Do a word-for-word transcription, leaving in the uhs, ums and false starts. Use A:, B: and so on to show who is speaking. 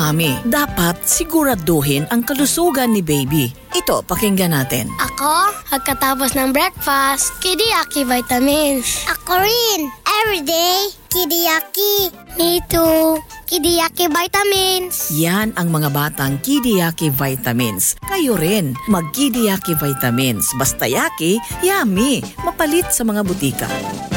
A: mami, dapat siguraduhin ang kalusugan ni baby. Ito, pakinggan natin.
B: Ako, pagkatapos ng breakfast, Kidiyaki vitamins.
C: Ako rin, everyday, Kidiyaki.
B: Me too, Kidiyaki vitamins.
A: Yan ang mga batang Kidiyaki vitamins. Kayo rin, mag-Kidiyaki vitamins. Basta yaki, yummy. Mapalit sa mga butika.